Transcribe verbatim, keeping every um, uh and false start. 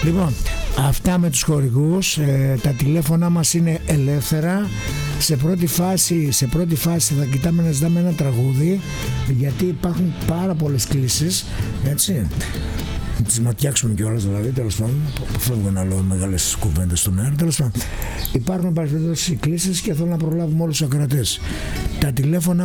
Λοιπόν, αυτά με τους χορηγούς. ε, τα τηλέφωνά μας είναι ελεύθερα. Σε πρώτη φάση, σε πρώτη φάση θα κοιτάμε να ζητάμε ένα τραγούδι, γιατί υπάρχουν πάρα πολλές κλήσεις, έτσι. Τις ματιάξουμε κιόλας, δηλαδή, τέλος πάντων, φεύγουν άλλο μεγάλες κουβέντες στον αέρα, τέλος πάντων. Υπάρχουν παρασπιτώσεις κλήσεις και θέλω να προλάβουμε όλους τους ακροατές. Τα τηλέφωνα